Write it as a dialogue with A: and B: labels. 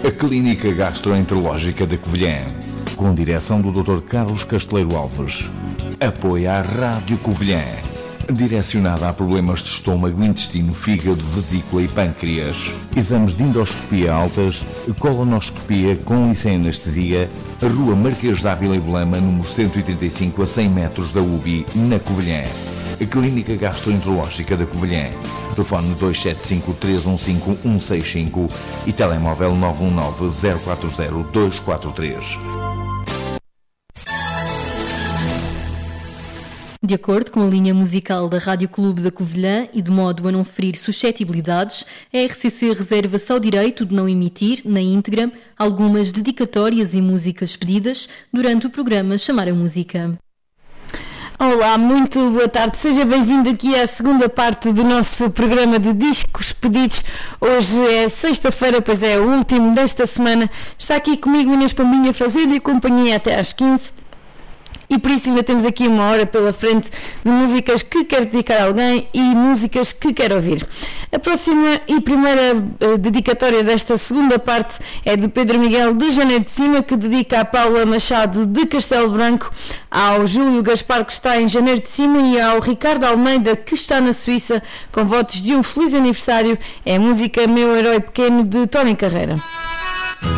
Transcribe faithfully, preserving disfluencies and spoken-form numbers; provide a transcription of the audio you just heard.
A: A Clínica Gastroenterológica da Covilhã, com direção do doutor Carlos Casteleiro Alves. Apoia a Rádio Covilhã, direcionada a problemas de estômago, intestino, fígado, vesícula e pâncreas. Exames de endoscopia altas, colonoscopia com e sem anestesia. Rua Marquês de Ávila e Belema, número cento e trinta e cinco, a cem metros da U B I, na Covilhã. A Clínica Gastroenterológica da Covilhã. Telefone dois sete cinco, três um cinco, um seis cinco e telemóvel nove um nove, zero quatro zero, dois quatro três.
B: De acordo com a linha musical da Rádio Clube da Covilhã e de modo a não ferir suscetibilidades, a R C C reserva-se ao direito de não emitir, na íntegra, algumas dedicatórias e músicas pedidas durante o programa Chamar a Música.
C: Olá, muito boa tarde. Seja bem-vindo aqui à segunda parte do nosso programa de discos pedidos. Hoje é sexta-feira, pois é o último desta semana. Está aqui comigo Inês Pombinha fazendo companhia até às quinze. E por isso ainda temos aqui uma hora pela frente de músicas que quer dedicar a alguém e músicas que quer ouvir. A próxima e primeira uh, dedicatória desta segunda parte é do Pedro Miguel de Janeiro de Cima, que dedica à Paula Machado de Castelo Branco, ao Júlio Gaspar, que está em Janeiro de Cima, e ao Ricardo Almeida, que está na Suíça, com votos de um feliz aniversário. É a música Meu Herói Pequeno, de Tony Carreira.